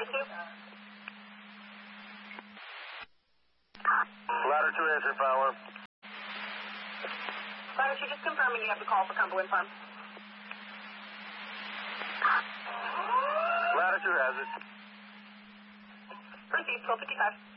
2. Ladder 2, answer power. Ladder 2, just confirming you have the call for Cumberland Farms. Ladder 2 has it. Proceed, 1255.